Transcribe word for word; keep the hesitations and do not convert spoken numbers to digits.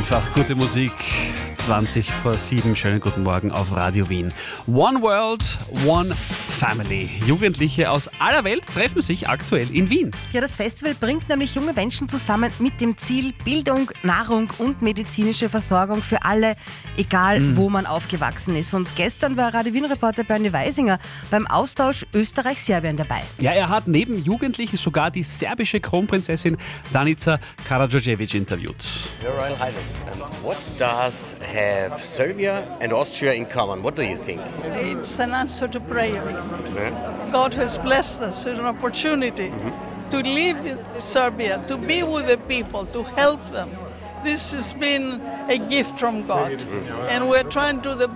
einfach gute Musik. zwanzig vor sieben, schönen guten Morgen auf Radio Wien. One World, One Family. Jugendliche aus aller Welt treffen sich aktuell in Wien. Ja, das Festival bringt nämlich junge Menschen zusammen mit dem Ziel Bildung, Nahrung und medizinische Versorgung für alle, egal mhm. wo man aufgewachsen ist. Und gestern war Radio Wien-Reporter Bernie Weisinger beim Austausch Österreich-Serbien dabei. Ja, er hat neben Jugendlichen sogar die serbische Kronprinzessin Danica Karađorđević interviewt. Your Royal Highness, um, what does have Serbia and Austria in common? What do you think? It's an answer to prayer. Yeah. God has blessed us with an opportunity mm-hmm. to live in Serbia, to be with the people, to help them. This has been a gift from God, mm-hmm. and we're trying to do the